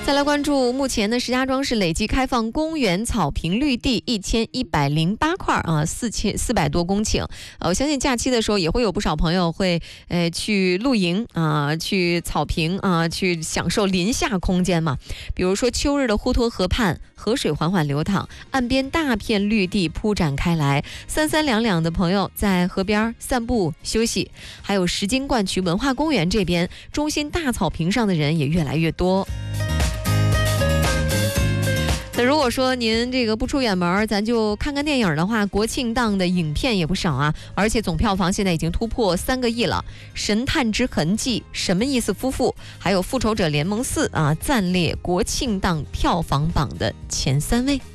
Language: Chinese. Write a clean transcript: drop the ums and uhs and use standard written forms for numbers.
再来关注，目前呢，石家庄市累计开放公园草坪绿地1108块啊，4400多公顷。我相信假期的时候也会有不少朋友会去露营啊，去草坪啊，去享受林下空间嘛。比如说秋日的滹沱河畔，河水缓缓流淌，岸边大片绿地铺展开来，三三两两的朋友在河边散步休息。还有石金灌区文化公园这边，中心大草坪上的人也越来越多。那如果说您这个不出远门，咱就看看电影的话，国庆档的影片也不少啊，而且总票房现在已经突破3个亿了。《神探之痕迹》、《什么意思夫妇》还有《复仇者联盟4》啊，暂列国庆档票房榜的前3位。